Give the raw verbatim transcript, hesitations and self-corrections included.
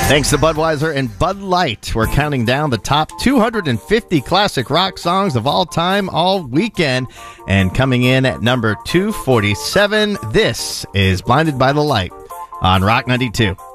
Thanks to Budweiser and Bud Light, we're counting down the top two hundred fifty classic rock songs of all time all weekend. And coming in at number two forty-seven, this is Blinded by the Light on Rock ninety-two.